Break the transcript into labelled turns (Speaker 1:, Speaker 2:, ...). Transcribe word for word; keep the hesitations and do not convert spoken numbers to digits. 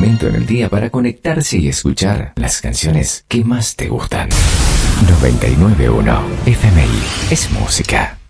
Speaker 1: momento en el día para conectarse y escuchar las canciones que más te gustan. noventa y nueve punto uno F M I es música.